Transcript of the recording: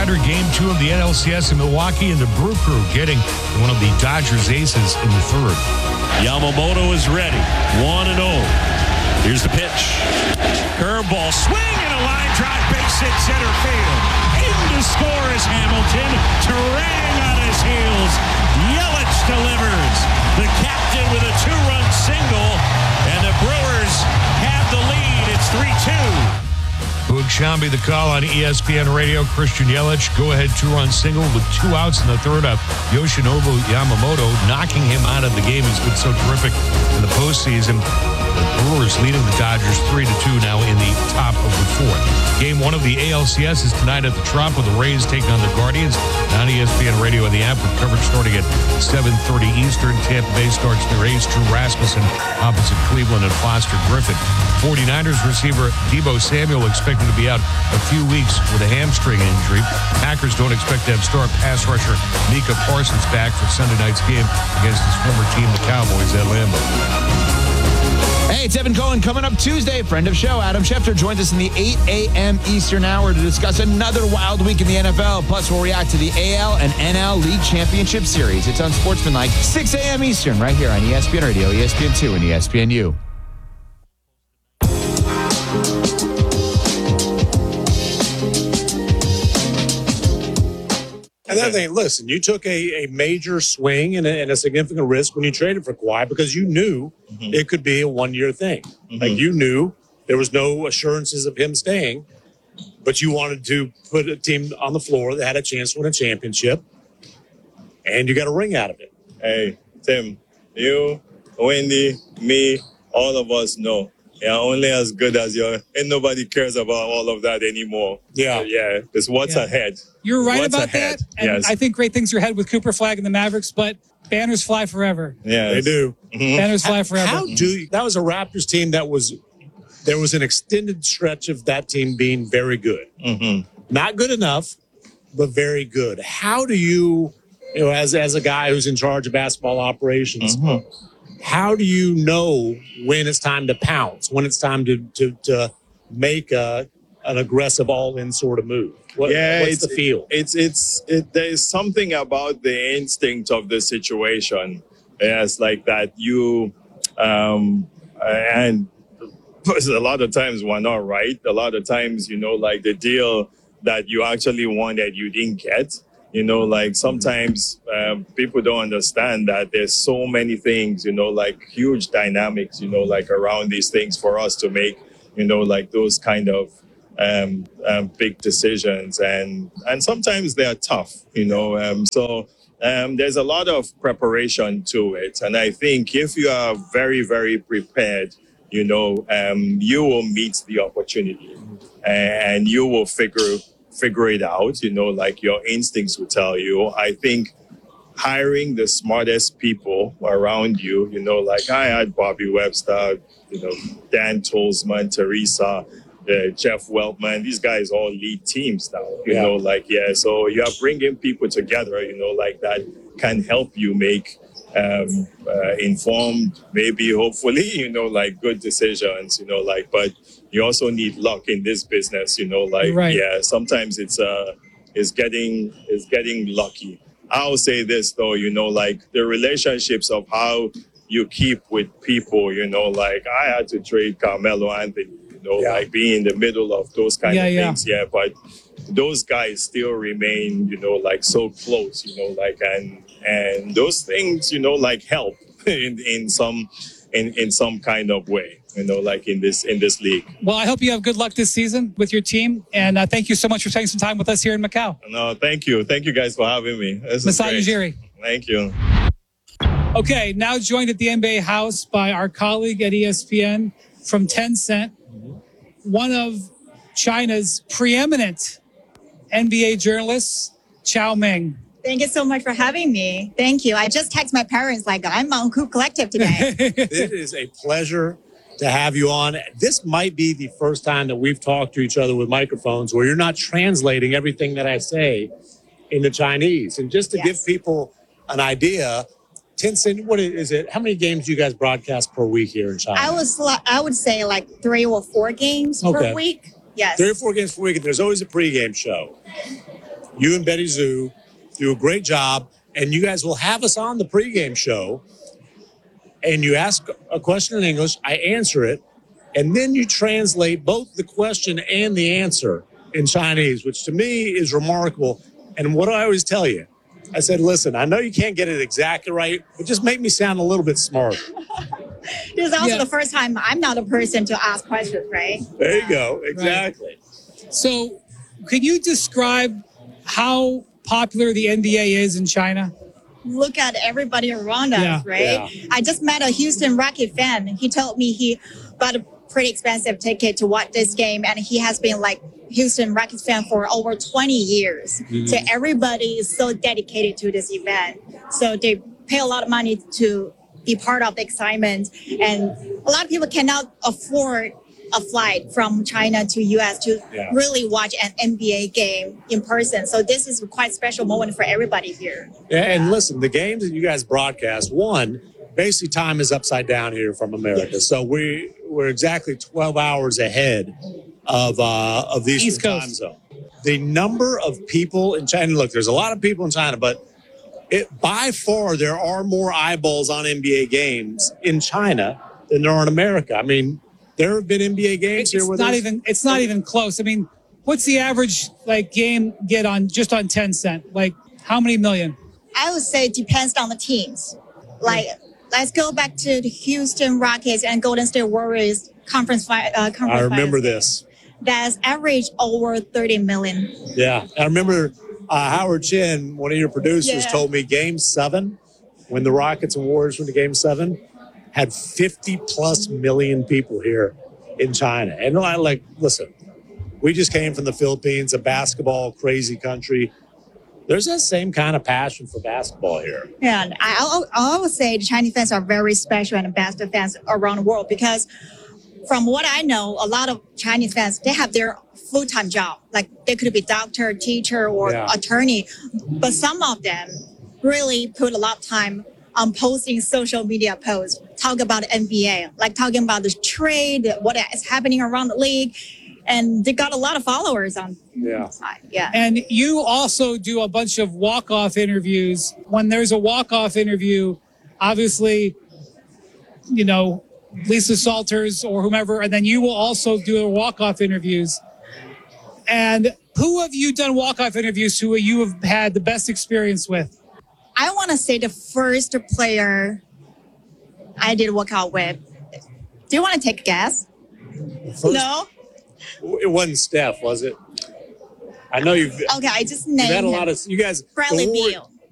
doubleheader game 2 of the NLCS in Milwaukee, and the Brew Crew getting one of the Dodgers aces in the third. Yamamoto is ready. 1-0. Here's the pitch. Curveball, swing, and a line drive, base hit center field. In to score is Hamilton. Terang on his heels. Yelich delivers. The captain with a 2-run single, and the Brewers have the lead. It's 3-2. Boog Shambi, the call on ESPN Radio. Christian Yelich, go-ahead 2-run single with 2 outs in the third of Yoshinobu Yamamoto, knocking him out of the game. He's been so terrific in the postseason. The Brewers leading the Dodgers 3-2 now in the top of the fourth. Game 1 of the ALCS is tonight at the Trop, with the Rays taking on the Guardians on ESPN Radio and the app, with coverage starting at 7:30 Eastern. Tampa Bay starts their ace, Drew Rasmussen, opposite Cleveland and Foster Griffin. 49ers receiver Deebo Samuel expected to be out a few weeks with a hamstring injury. Packers don't expect to have star pass rusher Micah Parsons back for Sunday night's game against his former team, the Cowboys, at Lambeau. Hey, it's Evan Cohen. Coming up Tuesday, friend of show, Adam Schefter, joins us in the 8 a.m. Eastern hour to discuss another wild week in the NFL. Plus, we'll react to the AL and NL League Championship Series. It's Unsportsmanlike, 6 a.m. Eastern, right here on ESPN Radio, ESPN2, and ESPNU. Another thing, listen, you took a major swing and a significant risk when you traded for Kawhi, because you knew it could be a one-year thing. Like, you knew there was no assurances of him staying, but you wanted to put a team on the floor that had a chance to win a championship, and you got a ring out of it. Hey, Tim, you, Wendy, me, all of us know you're only as good as you are, and nobody cares about all of that anymore. Yeah. Yeah, it's what's ahead. You're right What's about ahead. that. And Yes. I think great things are ahead with Cooper Flag and the Mavericks, but banners fly forever. Yeah, They do. Banners fly forever. How do you, that was a Raptors team there was an extended stretch of that team being very good. Not good enough, but very good. How do you as a guy who's in charge of basketball operations, how do you know when it's time to pounce, when it's time to make an aggressive all-in sort of move? What's the feel? There's something about the instinct of the situation. Yes, like that you and a lot of times we're not right. A lot of times, like the deal that you actually wanted, you didn't get. Like sometimes people don't understand that there's so many things, like huge dynamics, like around these things for us to make, like those kind of big decisions. And sometimes they're tough, so there's a lot of preparation to it. And I think if you are very, very prepared, you will meet the opportunity and you will figure it out, like your instincts will tell you. I think hiring the smartest people around you, like I had Bobby Webster, Dan Tolzman, Teresa, Jeff Weltman, these guys all lead teams now, so you are bringing people together, like that can help you make informed, maybe hopefully, like good decisions, but you also need luck in this business, sometimes it's getting lucky. I'll say this though, like the relationships of how you keep with people, like I had to trade Carmelo Anthony, like being in the middle of those kind of things. Yeah. But those guys still remain, like so close, like, and those things, like help in some kind of way, like in this league. Well, I hope you have good luck this season with your team. And thank you so much for taking some time with us here in Macau. No, thank you. Thank you guys for having me. Masai Ujiri. Thank you. Okay, now joined at the NBA house by our colleague at ESPN from Tencent, one of China's preeminent NBA journalists, Chao Meng. Thank you so much for having me. Thank you. I just texted my parents like, I'm on Coop Collective today. It is a pleasure to have you on. This might be the first time that we've talked to each other with microphones where you're not translating everything that I say into Chinese. And just to give people an idea, Tencent, what is it? How many games do you guys broadcast per week here in China? I would say like 3 or 4 games per week. Yes. 3 or 4 games per week, and there's always a pregame show. You and Betty Zoo do a great job, and you guys will have us on the pregame show. And you ask a question in English, I answer it, and then you translate both the question and the answer in Chinese, which to me is remarkable. And what do I always tell you? I said, listen, I know you can't get it exactly right, but just make me sound a little bit smarter. This is also the first time I'm not a person to ask questions, right? There you go. Exactly. So, can you describe how popular the NBA is in China? Look at everybody around us, Yeah. right? Yeah. I just met a Houston Rocket fan. He told me he bought a pretty expensive ticket to watch this game, and he has been like Houston Rockets fan for over 20 years. So everybody is so dedicated to this event. So they pay a lot of money to be part of the excitement, and a lot of people cannot afford a flight from China to US to really watch an NBA game in person. So this is a quite special moment for everybody here. Yeah, and listen, the games that you guys broadcast, one, basically time is upside down here from America. So we're exactly 12 hours ahead of the East Eastern Coast. time zone. The number of people in China, look, there's a lot of people in China, but by far there are more eyeballs on NBA games in China than there are in America. I mean, there have been NBA games here where It's not even close. I mean, what's the average game get on just on Tencent? Like, how many million? I would say it depends on the teams. Like, let's go back to the Houston Rockets and Golden State Warriors conference I finals. remember this. That's average over 30 million. Yeah. I remember Howard Chin, one of your producers, told me Game 7, when the Rockets and Warriors went to Game 7, had 50 plus million people here in China. And I listen, we just came from the Philippines, a basketball crazy country. There's that same kind of passion for basketball here. Yeah, and I always say the Chinese fans are very special and best fans around the world, because from what I know, a lot of Chinese fans, they have their full-time job. Like, they could be doctor, teacher, or attorney. But some of them really put a lot of time on posting social media posts, talk about NBA, like talking about the trade, what is happening around the league. And they got a lot of followers on the side. Yeah. And you also do a bunch of walk-off interviews. When there's a walk-off interview, obviously, Lisa Salters or whomever, and then you will also do walk-off interviews. And who have you done walk-off interviews who you have had the best experience with? I want to say the first player I did walk-out with. Do you want to take a guess? No? It wasn't Steph, was it? I know you've Okay, I just had named a him. lot of you guys. Bradley the Beal.